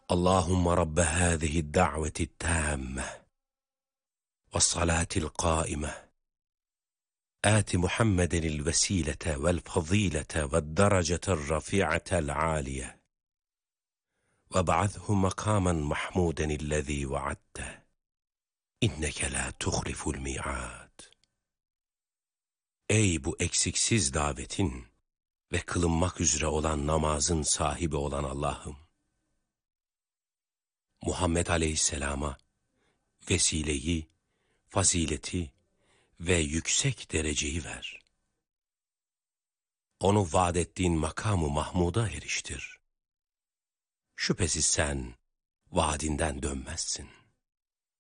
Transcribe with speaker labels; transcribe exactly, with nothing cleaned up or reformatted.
Speaker 1: اللهم رب هذه الدعوة التامة والصلاة القائمة آت محمدا الوسيلة والفضيلة والدرجة الرفيعة العالية وابعثه مقاما محمودا الذي وعدته إنك لا تخلف الميعاد. Ey bu eksiksiz davetin ve kılınmak üzere olan namazın sahibi olan Allah'ım! Muhammed Aleyhisselam'a vesileyi, fazileti ve yüksek dereceyi ver. Onu vaad ettiğin makamı Mahmud'a eriştir. Şüphesiz sen vaadinden dönmezsin.